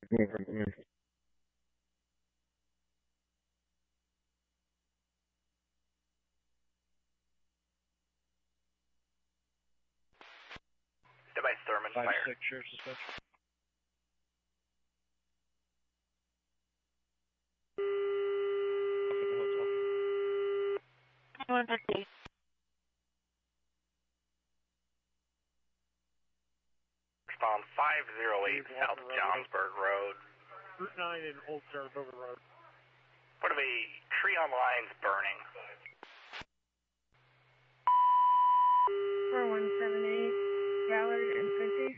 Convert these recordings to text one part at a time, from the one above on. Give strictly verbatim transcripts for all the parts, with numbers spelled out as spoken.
Device Thurman, Five, fire. six, sheriff's dispatch. one fifty. Respond five oh eight South Johnsburg Road. Route nine in Old Saratoga Road. What of a tree on lines burning? four one seven eight, Ballard and fifty.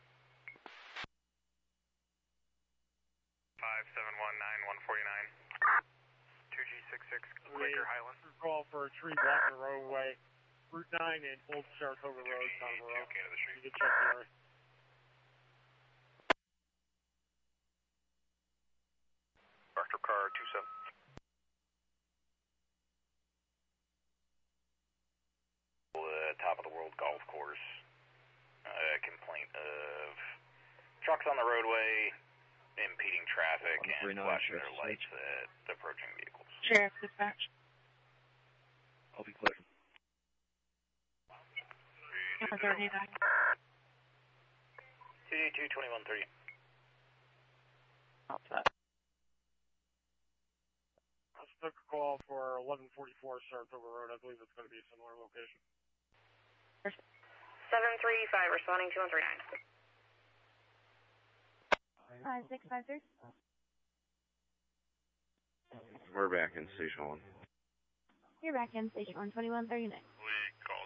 five seven one nine one four nine. two G six six, Quaker Highland. Call for a tree blocking the roadway. Route nine in Old Saratoga Road, Conroe. You can check the area. Doctor Car two seven. Uh, top of the world golf course. Uh, complaint of trucks on the roadway, impeding traffic, and flashing their lights at approaching vehicles. Sheriff dispatch. I'll be clear. thirty-nine. two D two twenty-one thirty. Outside. I just took a call for eleven forty-four Saratoga Road. I believe it's going to be a similar location. seven three five, responding two one three nine. five six five three. We're back in Station one. You're back in station one twenty-one thirty-nine. We call